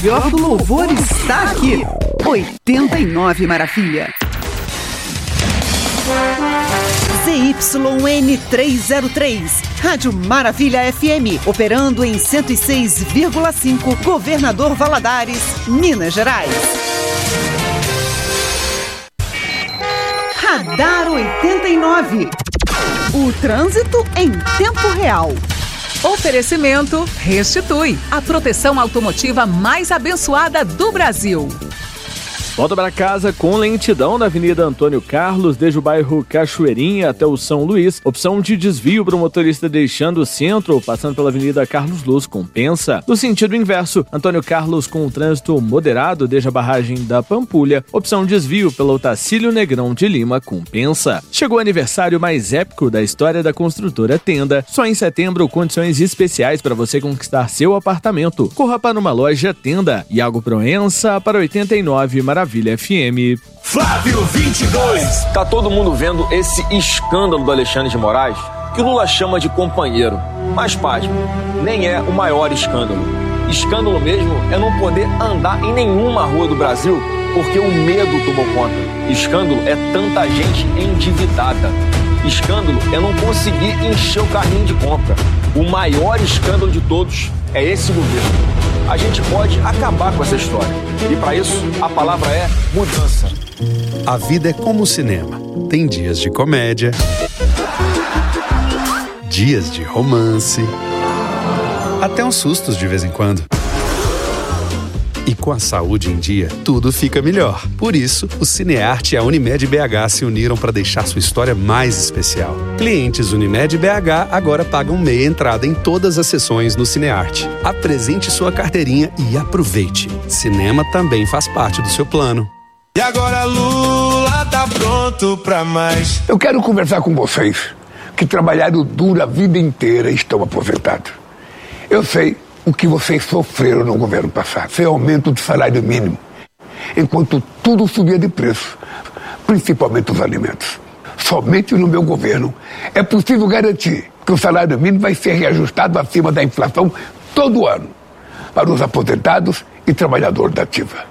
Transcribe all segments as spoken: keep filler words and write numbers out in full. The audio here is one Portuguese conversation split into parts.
melhor do louvor está aqui. oitenta e nove Maravilha. Z Y N trezentos e três, Rádio Maravilha F M, operando em cento e seis vírgula cinco, Governador Valadares, Minas Gerais. Radar oitenta e nove, o trânsito em tempo real. Oferecimento Restitui, a proteção automotiva mais abençoada do Brasil. Volta para casa com lentidão na Avenida Antônio Carlos, desde o bairro Cachoeirinha até o São Luís. Opção de desvio para o motorista deixando o centro ou passando pela Avenida Carlos Luz, compensa. No sentido inverso, Antônio Carlos com o trânsito moderado desde a barragem da Pampulha. Opção de desvio pelo Otacílio Negrão de Lima, compensa. Chegou o aniversário mais épico da história da construtora Tenda. Só em setembro, condições especiais para você conquistar seu apartamento. Corra para uma loja Tenda. Iago Proença para oitenta e nove Maravilha. Maravilha F M. Flávio vinte e dois. Tá todo mundo vendo esse escândalo do Alexandre de Moraes, que o Lula chama de companheiro. Mas, pasme, nem é o maior escândalo. Escândalo mesmo é não poder andar em nenhuma rua do Brasil porque o medo tomou conta. Escândalo é tanta gente endividada. Escândalo é não conseguir encher o carrinho de compra. O maior escândalo de todos é esse governo. A gente pode acabar com essa história. E para isso, a palavra é mudança. A vida é como o cinema. Tem dias de comédia, dias de romance, até uns sustos de vez em quando. E com a saúde em dia, tudo fica melhor. Por isso, o Cinearte e a Unimed B H se uniram para deixar sua história mais especial. Clientes Unimed B H agora pagam meia entrada em todas as sessões no Cinearte. Apresente sua carteirinha e aproveite. Cinema também faz parte do seu plano. E agora Lula tá pronto pra mais. Eu quero conversar com vocês que trabalharam duro a vida inteira e estão aposentados. Eu sei o que vocês sofreram no governo passado. Foi aumento do salário mínimo, enquanto tudo subia de preço, principalmente os alimentos. Somente no meu governo é possível garantir que o salário mínimo vai ser reajustado acima da inflação todo ano para os aposentados e trabalhadores da ativa.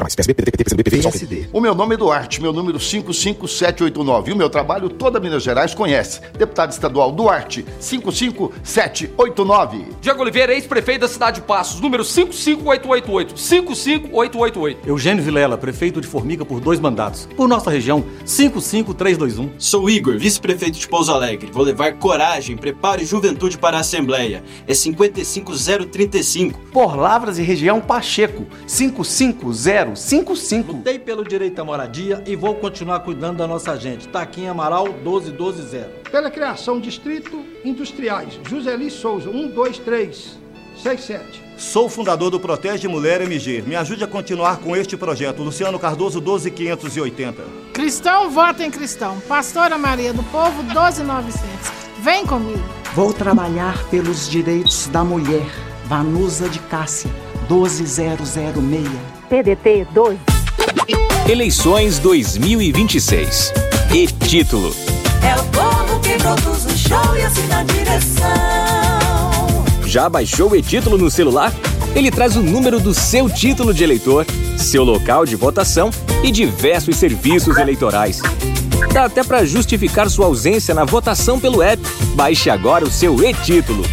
O meu nome é Duarte, meu número cinco cinco sete oito nove. E o meu trabalho toda Minas Gerais conhece. Deputado estadual Duarte, cinco cinco sete oito nove. Diego Oliveira, ex-prefeito da cidade de Passos, número cinco cinco oito oito oito. cinco cinco oito oito oito. Eugênio Vilela, prefeito de Formiga por dois mandatos. Por nossa região, cinco cinco três dois um. Sou Igor, vice-prefeito de Pouso Alegre. Vou levar coragem, preparo e juventude para a Assembleia. É cinquenta e cinco zero trinta e cinco. Por Lavras e região Pacheco, cinco cinco zero cinco cinco. Lutei pelo direito à moradia e vou continuar cuidando da nossa gente. Taquinha Amaral doze doze zero. Pela criação Distrito Industriais, Juseli Souza, um dois três seis sete. Sou fundador do Protege Mulher M G. Me ajude a continuar com este projeto. Luciano Cardoso, doze quinhentos e oitenta. Cristão, vota em Cristão. Pastora Maria do Povo, doze novecentos. Vem comigo. Vou trabalhar pelos direitos da mulher. Vanusa de Cássia, doze zero zero seis. P D T doze. Eleições dois mil e vinte e seis. E título. É o povo que produz o show e assina a direção. Já baixou o e-título no celular? Ele traz o número do seu título de eleitor, seu local de votação e diversos serviços eleitorais. Dá até para justificar sua ausência na votação pelo app. Baixe agora o seu e-título.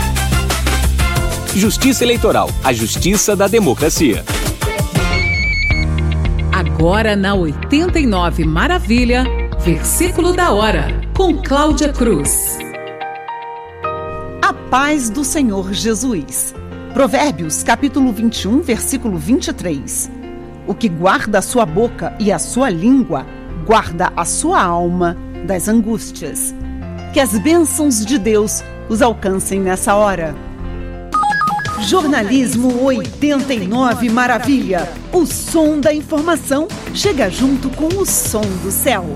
Justiça Eleitoral, a justiça da democracia. Agora na oitenta e nove Maravilha, versículo da hora, com Cláudia Cruz. A paz do Senhor Jesus. Provérbios, capítulo vinte e um, versículo vinte e três. O que guarda a sua boca e a sua língua, guarda a sua alma das angústias. Que as bênçãos de Deus os alcancem nessa hora. Jornalismo oitenta e nove Maravilha. O som da informação chega junto com o som do céu.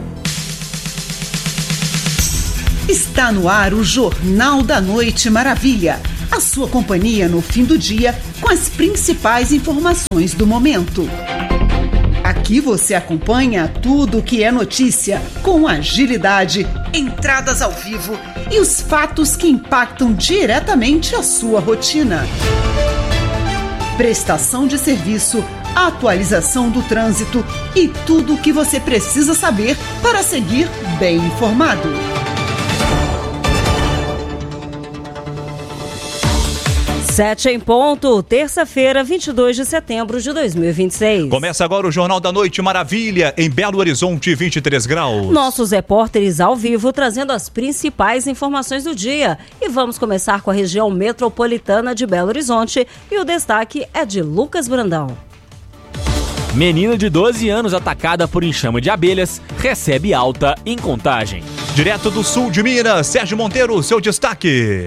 Está no ar o Jornal da Noite Maravilha. A sua companhia no fim do dia com as principais informações do momento. Aqui você acompanha tudo o que é notícia com agilidade, entradas ao vivo e os fatos que impactam diretamente a sua rotina. prestação de serviço, atualização do trânsito e tudo o que você precisa saber para seguir bem informado. Sete em ponto, terça-feira, vinte e dois de setembro de dois mil e vinte e seis. Começa agora o Jornal da Noite Maravilha, em Belo Horizonte, vinte e três graus. Nossos repórteres ao vivo trazendo as principais informações do dia. E vamos começar com a região metropolitana de Belo Horizonte. E o destaque é de Lucas Brandão. Menina de doze anos atacada por enxame de abelhas recebe alta em Contagem. Direto do sul de Minas, Sérgio Monteiro, seu destaque.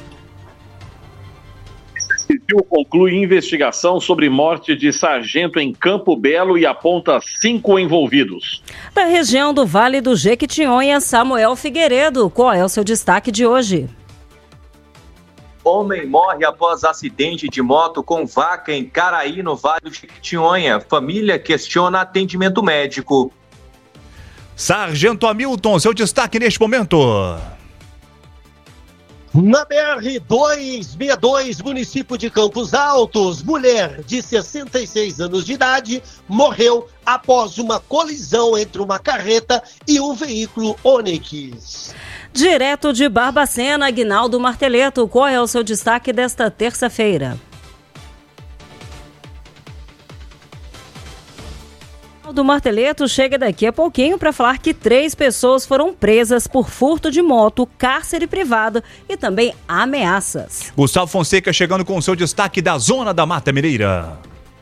Civil conclui investigação sobre morte de sargento em Campo Belo e aponta cinco envolvidos. Da região do Vale do Jequitinhonha, Samuel Figueiredo, qual é o seu destaque de hoje? Homem morre após acidente de moto com vaca em Caraí, no Vale do Jequitinhonha. Família questiona atendimento médico. Sargento Hamilton, seu destaque neste momento. Na B R duzentos e sessenta e dois, município de Campos Altos, mulher de sessenta e seis anos de idade morreu após uma colisão entre uma carreta e um veículo Onix. Direto de Barbacena, Aguinaldo Marteleto, qual é o seu destaque desta terça-feira? Do Marteleto chega daqui a pouquinho para falar que três pessoas foram presas por furto de moto, cárcere privado e também ameaças. Gustavo Fonseca chegando com o seu destaque da Zona da Mata Mineira.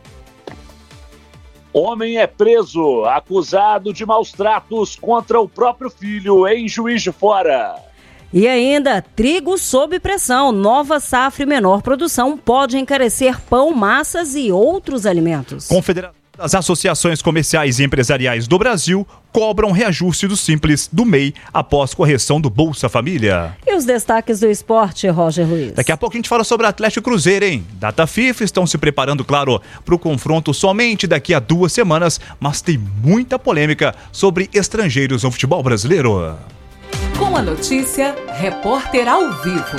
Homem é preso, acusado de maus tratos contra o próprio filho em Juiz de Fora. E ainda, trigo sob pressão, nova safra e menor produção pode encarecer pão, massas e outros alimentos. Confederação das Associações Comerciais e Empresariais do Brasil cobram reajuste do Simples do M E I após correção do Bolsa Família. E os destaques do esporte, Roger Luiz? Daqui a pouco a gente fala sobre o Atlético Cruzeiro, hein? Data FIFA, estão se preparando, claro, para o confronto somente daqui a duas semanas, mas tem muita polêmica sobre estrangeiros no futebol brasileiro. Com a notícia, repórter ao vivo.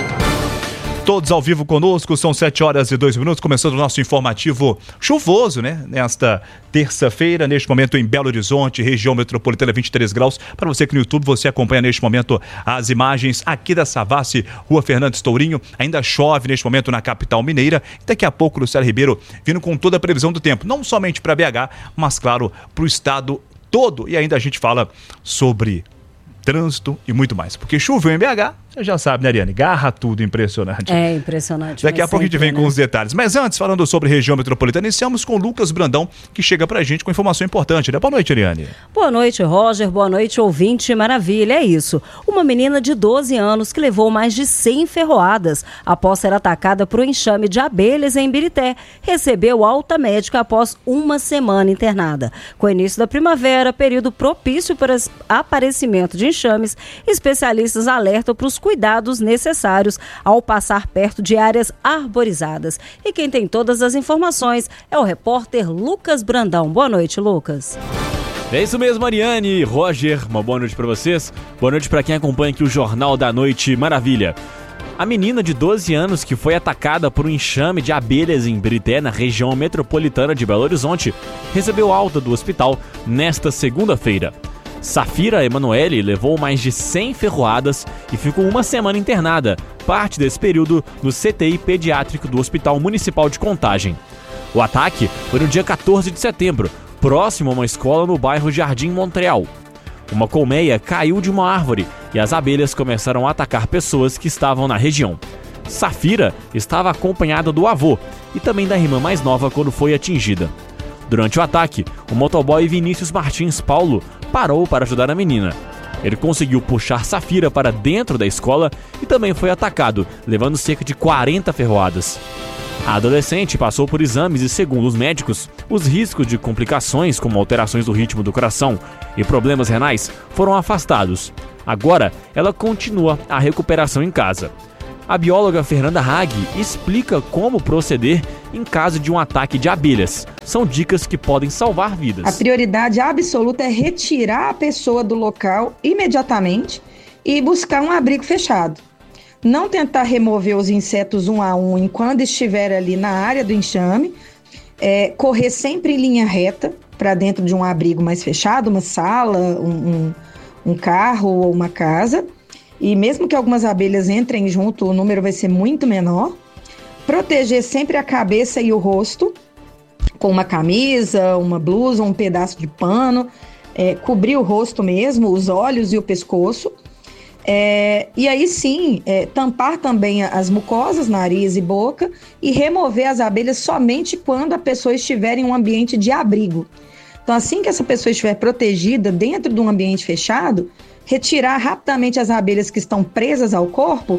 Todos ao vivo conosco, são sete horas e dois minutos, começando o nosso informativo chuvoso, né? Nesta terça-feira, neste momento em Belo Horizonte, região metropolitana, vinte e três graus. Para você que no YouTube, você acompanha neste momento as imagens aqui da Savassi, Rua Fernandes Tourinho. Ainda chove neste momento na capital mineira. E daqui a pouco, Luciano Ribeiro vindo com toda a previsão do tempo, não somente para B H, mas claro, para o estado todo. E ainda a gente fala sobre trânsito e muito mais. Porque choveu em B H, você já sabe, né, Ariane? Garra tudo, impressionante. É impressionante. Daqui a pouco sempre, a gente vem né? com os detalhes. Mas antes, falando sobre região metropolitana, iniciamos com o Lucas Brandão, que chega pra gente com informação importante, né? Boa noite, Ariane. Boa noite, Roger. Boa noite, ouvinte. Maravilha, é isso. Uma menina de doze anos que levou mais de cem ferroadas após ser atacada por um enxame de abelhas em Ibirité, recebeu alta médica após uma semana internada. Com o início da primavera, período propício para aparecimento de enxames, especialistas alertam para os cuidados necessários ao passar perto de áreas arborizadas. E quem tem todas as informações é o repórter Lucas Brandão. Boa noite, Lucas. É isso mesmo, Mariane, Roger, uma boa noite para vocês. Boa noite para quem acompanha aqui o Jornal da Noite Maravilha. A menina de doze anos que foi atacada por um enxame de abelhas em Ibirité, na região metropolitana de Belo Horizonte, recebeu alta do hospital nesta segunda-feira. Safira Emanuele levou mais de cem ferroadas e ficou uma semana internada, parte desse período no C T I pediátrico do Hospital Municipal de Contagem. O ataque foi no dia quatorze de setembro, próximo a uma escola no bairro Jardim Montreal. Uma colmeia caiu de uma árvore e as abelhas começaram a atacar pessoas que estavam na região. Safira estava acompanhada do avô e também da irmã mais nova quando foi atingida. Durante o ataque, o motoboy Vinícius Martins Paulo parou para ajudar a menina. Ele conseguiu puxar Safira para dentro da escola e também foi atacado, levando cerca de quarenta ferroadas. A adolescente passou por exames e, segundo os médicos, os riscos de complicações como alterações do ritmo do coração e problemas renais foram afastados. Agora, ela continua a recuperação em casa. A bióloga Fernanda Hag explica como proceder em caso de um ataque de abelhas. São dicas que podem salvar vidas. A prioridade absoluta é retirar a pessoa do local imediatamente e buscar um abrigo fechado. não tentar remover os insetos um a um enquanto estiver ali na área do enxame, é, correr sempre em linha reta para dentro de um abrigo mais fechado, uma sala, um, um, um carro ou uma casa. E mesmo que algumas abelhas entrem junto, o número vai ser muito menor. Proteger sempre a cabeça e o rosto com uma camisa, uma blusa, um pedaço de pano. É, cobrir o rosto mesmo, os olhos e o pescoço. É, e aí sim, é, tampar também as mucosas, nariz e boca e remover as abelhas somente quando a pessoa estiver em um ambiente de abrigo. Então, assim que essa pessoa estiver protegida dentro de um ambiente fechado, retirar rapidamente as abelhas que estão presas ao corpo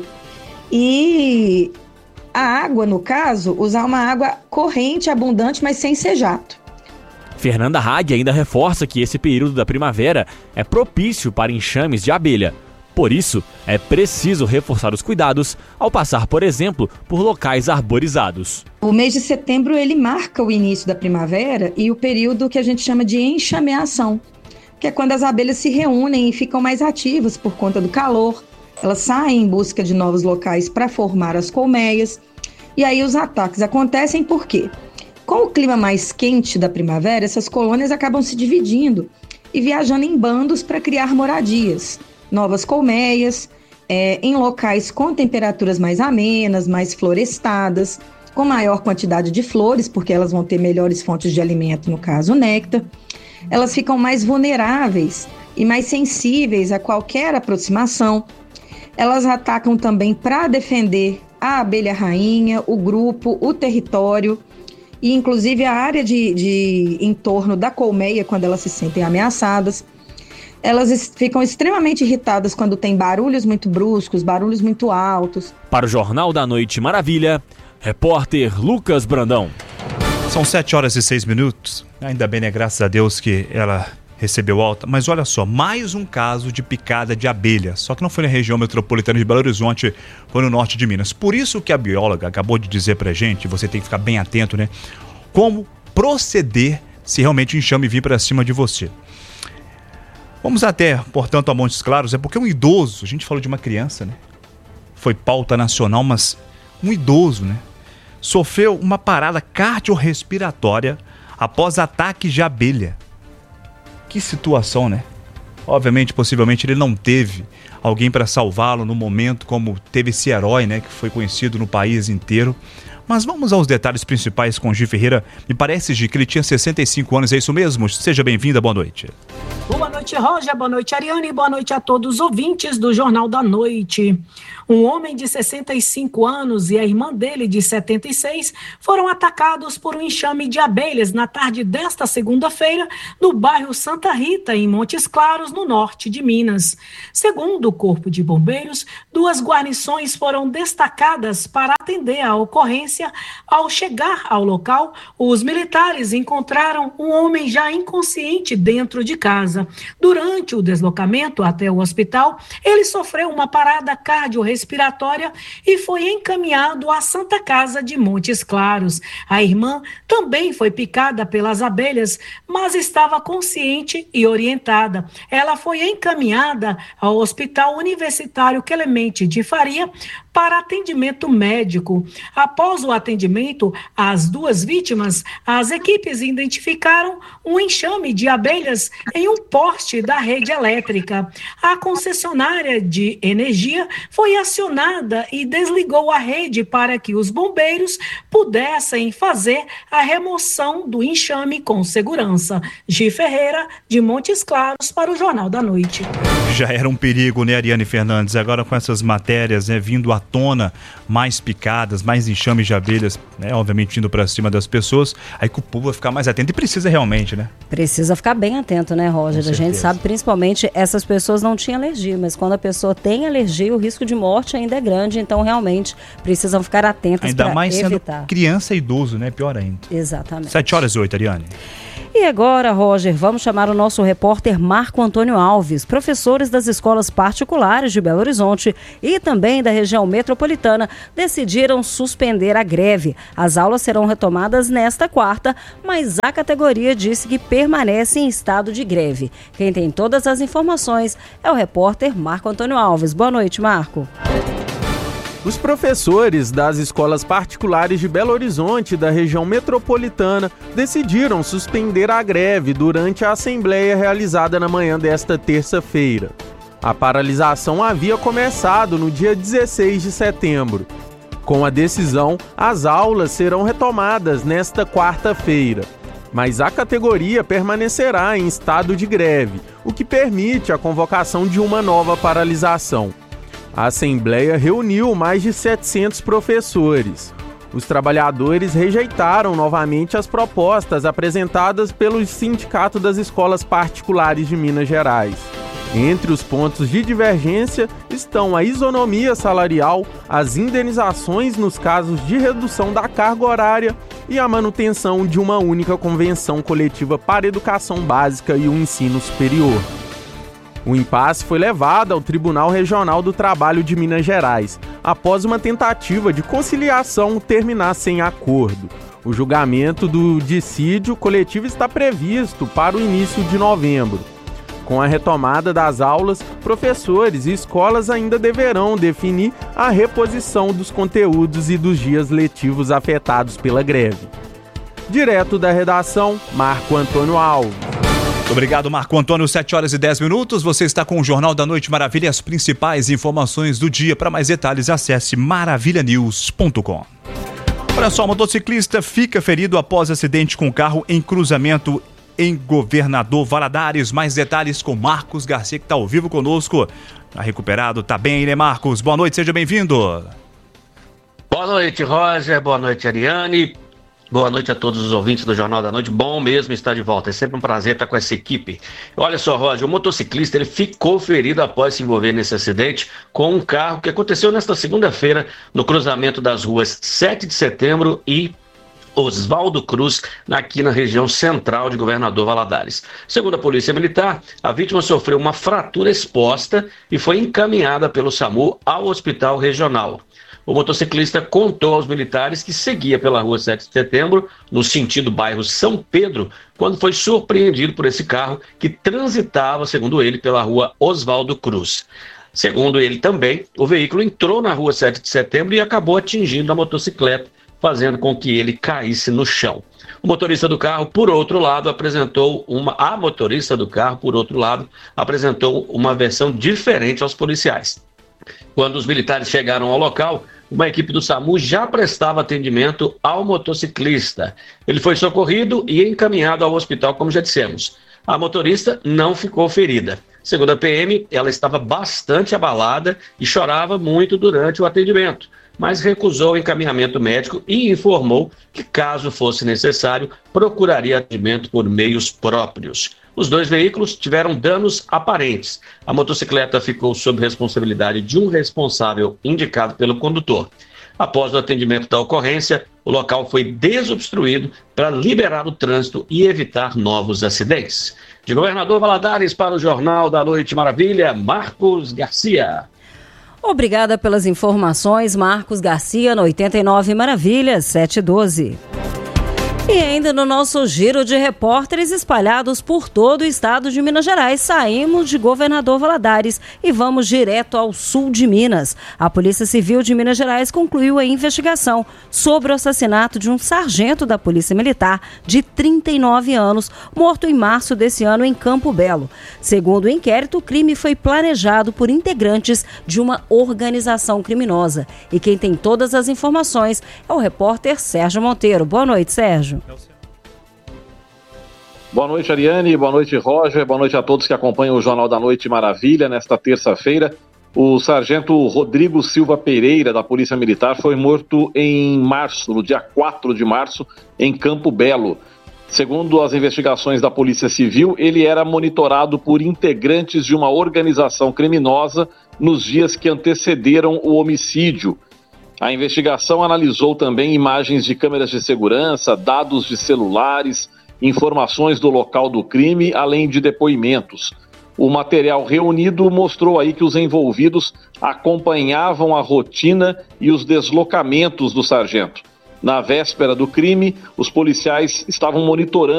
e a água, no caso, usar uma água corrente, abundante, mas sem ser jato. Fernanda Hague ainda reforça que esse período da primavera é propício para enxames de abelha. Por isso, é preciso reforçar os cuidados ao passar, por exemplo, por locais arborizados. O mês de setembro ele marca o início da primavera e o período que a gente chama de enxameação, que é quando as abelhas se reúnem e ficam mais ativas por conta do calor. Elas saem em busca de novos locais para formar as colmeias. E aí os ataques acontecem por quê? Com o clima mais quente da primavera, essas colônias acabam se dividindo e viajando em bandos para criar moradias, novas colmeias, é, em locais com temperaturas mais amenas, mais florestadas, com maior quantidade de flores, porque elas vão ter melhores fontes de alimento, no caso o néctar. Elas ficam mais vulneráveis e mais sensíveis a qualquer aproximação. Elas atacam também para defender a abelha rainha, o grupo, o território e inclusive a área de, de em torno da colmeia quando elas se sentem ameaçadas. Elas ficam extremamente irritadas quando tem barulhos muito bruscos, barulhos muito altos. Para o Jornal da Noite Maravilha, repórter Lucas Brandão. São sete horas e seis minutos. Ainda bem, né? Graças a Deus que ela recebeu alta. Mas olha só, mais um caso de picada de abelha. Só que não foi na região metropolitana de Belo Horizonte, foi no norte de Minas. Por isso que a bióloga acabou de dizer pra gente, você tem que ficar bem atento, né? Como proceder se realmente o enxame vir pra cima de você. Vamos até, portanto, a Montes Claros, é porque um idoso, a gente falou de uma criança, né? Foi pauta nacional, mas um idoso, né? Sofreu uma parada cardiorrespiratória após ataque de abelha. Que situação, né? Obviamente, possivelmente, ele não teve alguém para salvá-lo no momento como teve esse herói, né? Que foi conhecido no país inteiro. Mas vamos aos detalhes principais com o Gi Ferreira. Me parece, Gi, que ele tinha sessenta e cinco anos, é isso mesmo? Seja bem-vinda, boa noite. Boa noite, Roger, boa noite, Ariane, boa noite a todos os ouvintes do Jornal da Noite. Um homem de sessenta e cinco anos e a irmã dele, de setenta e seis, foram atacados por um enxame de abelhas na tarde desta segunda-feira no bairro Santa Rita, em Montes Claros, no norte de Minas. Segundo o Corpo de Bombeiros, duas guarnições foram destacadas para atender a ocorrência. Ao chegar ao local, os militares encontraram um homem já inconsciente dentro de casa. Durante o deslocamento até o hospital, ele sofreu uma parada cardiorrespiratória e foi encaminhado à Santa Casa de Montes Claros. A irmã também foi picada pelas abelhas, mas estava consciente e orientada. Ela foi encaminhada ao Hospital Universitário Clemente de Faria para atendimento médico. Após o atendimento às duas vítimas, as equipes identificaram um enxame de abelhas em um poste da rede elétrica. A concessionária de energia foi acionada e desligou a rede para que os bombeiros pudessem fazer a remoção do enxame com segurança. Gi Ferreira, de Montes Claros, para o Jornal da Noite. Já era um perigo, né, Ariane Fernandes? Agora com essas matérias, né, vindo à tona, mais picadas, mais enxames de abelhas, né, obviamente indo para cima das pessoas, aí que o povo vai ficar mais atento e precisa realmente, né? Precisa ficar bem atento, né, Roger? A gente sabe, principalmente, essas pessoas não tinham alergia, mas quando a pessoa tem alergia, o risco de morte ainda é grande, então realmente precisam ficar atentas para evitar. Ainda mais sendo criança e idoso, né? Pior ainda. Exatamente. sete horas e oito, Ariane. E agora, Roger, vamos chamar o nosso repórter Marco Antônio Alves. Professores das escolas particulares de Belo Horizonte e também da região metropolitana decidiram suspender a greve. As aulas serão retomadas nesta quarta, mas a categoria disse que permanece em estado de greve. Quem tem todas as informações é o repórter Marco Antônio Alves. Boa noite, Marco. Os professores das escolas particulares de Belo Horizonte e da região metropolitana decidiram suspender a greve durante a assembleia realizada na manhã desta terça-feira. A paralisação havia começado no dia dezesseis de setembro. Com a decisão, as aulas serão retomadas nesta quarta-feira, mas a categoria permanecerá em estado de greve, o que permite a convocação de uma nova paralisação. A Assembleia reuniu mais de setecentos professores. Os trabalhadores rejeitaram novamente as propostas apresentadas pelo Sindicato das Escolas Particulares de Minas Gerais. Entre os pontos de divergência estão a isonomia salarial, as indenizações nos casos de redução da carga horária e a manutenção de uma única convenção coletiva para a educação básica e o ensino superior. O impasse foi levado ao Tribunal Regional do Trabalho de Minas Gerais, após uma tentativa de conciliação terminar sem acordo. O julgamento do dissídio coletivo está previsto para o início de novembro. Com a retomada das aulas, professores e escolas ainda deverão definir a reposição dos conteúdos e dos dias letivos afetados pela greve. Direto da redação, Marco Antônio Alves. Obrigado, Marco Antônio. sete horas e dez minutos. Você está com o Jornal da Noite Maravilha, as principais informações do dia. Para mais detalhes, acesse maravilha news ponto com. Olha só, o motociclista fica ferido após acidente com carro em cruzamento em Governador Valadares. Mais detalhes com Marcos Garcia, que está ao vivo conosco. Tá recuperado, tá bem, né, Marcos? Boa noite, seja bem-vindo. Boa noite, Roger. Boa noite, Ariane. Boa noite a todos os ouvintes do Jornal da Noite. Bom mesmo estar de volta. É sempre um prazer estar com essa equipe. Olha só, Roger, o motociclista ele ficou ferido após se envolver nesse acidente com um carro que aconteceu nesta segunda-feira no cruzamento das ruas sete de setembro e Oswaldo Cruz, aqui na região central de Governador Valadares. Segundo a Polícia Militar, a vítima sofreu uma fratura exposta e foi encaminhada pelo SAMU ao Hospital Regional. O motociclista contou aos militares que seguia pela rua sete de setembro, no sentido bairro São Pedro, quando foi surpreendido por esse carro que transitava, segundo ele, pela rua Oswaldo Cruz. Segundo ele também, o veículo entrou na rua sete de setembro e acabou atingindo a motocicleta, fazendo com que ele caísse no chão. O motorista do carro, por outro lado, apresentou uma... A motorista do carro, por outro lado, apresentou uma versão diferente aos policiais. Quando os militares chegaram ao local, uma equipe do SAMU já prestava atendimento ao motociclista. Ele foi socorrido e encaminhado ao hospital, como já dissemos. A motorista não ficou ferida. Segundo a P M, ela estava bastante abalada e chorava muito durante o atendimento, mas recusou o encaminhamento médico e informou que, caso fosse necessário, procuraria atendimento por meios próprios. Os dois veículos tiveram danos aparentes. A motocicleta ficou sob responsabilidade de um responsável indicado pelo condutor. Após o atendimento da ocorrência, o local foi desobstruído para liberar o trânsito e evitar novos acidentes. De Governador Valadares para o Jornal da Noite Maravilha, Marcos Garcia. Obrigada pelas informações, Marcos Garcia, no oitenta e nove Maravilhas, sete e doze. E ainda no nosso giro de repórteres espalhados por todo o estado de Minas Gerais, saímos de Governador Valadares e vamos direto ao sul de Minas. A Polícia Civil de Minas Gerais concluiu a investigação sobre o assassinato de um sargento da Polícia Militar de trinta e nove anos, morto em março desse ano em Campo Belo. Segundo o inquérito, o crime foi planejado por integrantes de uma organização criminosa. E quem tem todas as informações é o repórter Sérgio Monteiro. Boa noite, Sérgio. Boa noite, Ariane. Boa noite, Roger. Boa noite a todos que acompanham o Jornal da Noite Maravilha. Nesta terça-feira, o sargento Rodrigo Silva Pereira, da Polícia Militar, foi morto em março, no dia quatro de março, em Campo Belo. Segundo as investigações da Polícia Civil, ele era monitorado por integrantes de uma organização criminosa nos dias que antecederam o homicídio. A investigação analisou também imagens de câmeras de segurança, dados de celulares, informações do local do crime, além de depoimentos. O material reunido mostrou aí que os envolvidos acompanhavam a rotina e os deslocamentos do sargento. Na véspera do crime, os policiais estavam monitorando